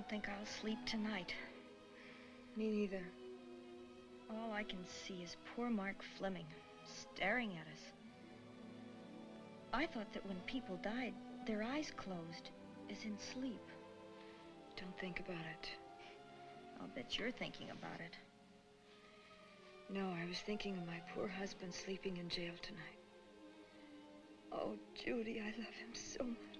don't think I'll sleep tonight. Me neither. All I can see is poor Mark Fleming, staring at us. I thought that when people died, their eyes closed, as in sleep. Don't think about it. I'll bet you're thinking about it. No, I was thinking of my poor husband sleeping in jail tonight. Oh, Judy, I love him so much.